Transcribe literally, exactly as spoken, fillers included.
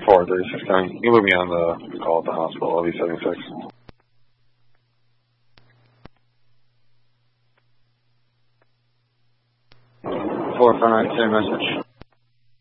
four, thirty-six nine. You can move me on the call at the hospital, L V seventy-six. four four nine, same message.